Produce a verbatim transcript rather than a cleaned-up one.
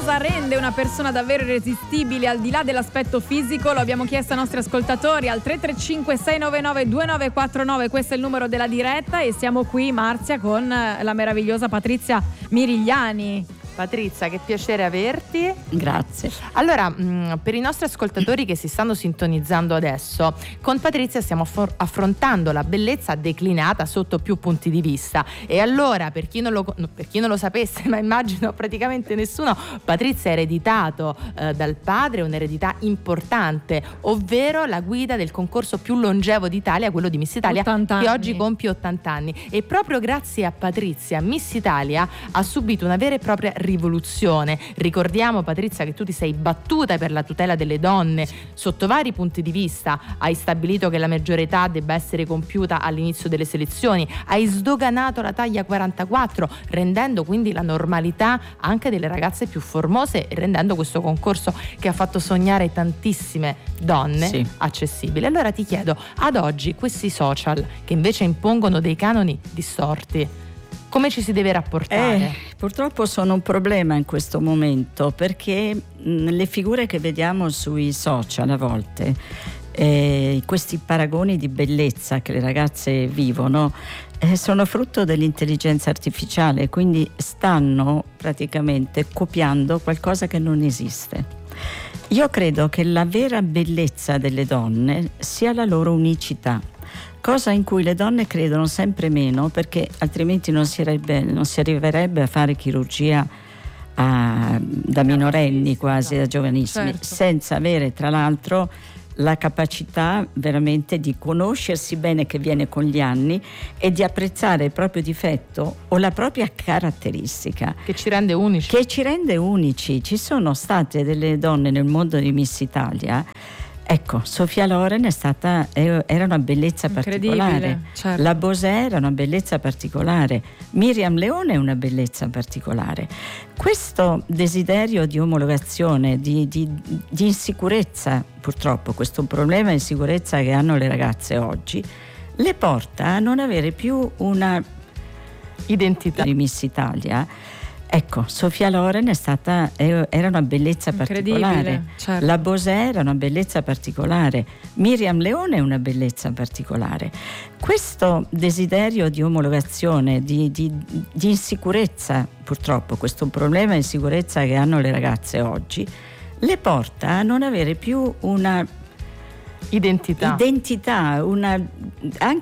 cosa rende una persona davvero irresistibile al di là dell'aspetto fisico? Lo abbiamo chiesto ai nostri ascoltatori al tre tre cinque sei nove nove due nove quattro nove, questo è il numero della diretta, e siamo qui, Marzia, con la meravigliosa Patrizia Mirigliani. Patrizia, che piacere averti. Grazie. Allora, mh, per i nostri ascoltatori che si stanno sintonizzando adesso, con Patrizia stiamo for- affrontando la bellezza declinata sotto più punti di vista. E allora, per chi non lo, per chi non lo sapesse, ma immagino praticamente nessuno, Patrizia ha ereditato eh, dal padre un'eredità importante, ovvero la guida del concorso più longevo d'Italia, quello di Miss Italia, che oggi compie ottanta anni. E proprio grazie a Patrizia, Miss Italia ha subito una vera e propria rivoluzione. Ricordiamo, Patrizia, che tu ti sei battuta per la tutela delle donne sotto vari punti di vista. Hai stabilito che la maggiore età debba essere compiuta all'inizio delle selezioni, hai sdoganato la taglia quarantaquattro, rendendo quindi la normalità anche delle ragazze più formose e rendendo questo concorso che ha fatto sognare tantissime donne sì. accessibile. Allora ti chiedo, ad oggi questi social che invece impongono dei canoni distorti, come ci si deve rapportare? Eh, purtroppo sono un problema in questo momento, perché mh, le figure che vediamo sui social a volte, eh, questi paragoni di bellezza che le ragazze vivono, eh, sono frutto dell'intelligenza artificiale, quindi stanno praticamente copiando qualcosa che non esiste. Io credo che la vera bellezza delle donne sia la loro unicità, cosa in cui le donne credono sempre meno, perché altrimenti non si, arriverebbe, non si arriverebbe a fare chirurgia a, da minorenni, quasi da giovanissimi, certo. senza avere tra l'altro la capacità veramente di conoscersi bene, che viene con gli anni, e di apprezzare il proprio difetto o la propria caratteristica che ci rende unici. Che ci rende unici. Ci sono state delle donne nel mondo di Miss Italia. Ecco, Sofia Loren è stata, era una bellezza particolare, certo. La Bosè era una bellezza particolare, Miriam Leone è una bellezza particolare. Questo desiderio di omologazione, di, di, di insicurezza, purtroppo questo è un problema di insicurezza che hanno le ragazze oggi, le porta a non avere più una identità di Miss Italia. Ecco, Sofia Loren è stata, era una bellezza particolare, certo. La Bosè era una bellezza particolare, Miriam Leone è una bellezza particolare. Questo desiderio di omologazione, di, di, di insicurezza, purtroppo questo è un problema di insicurezza che hanno le ragazze oggi, le porta a non avere più una identità, identità una, anche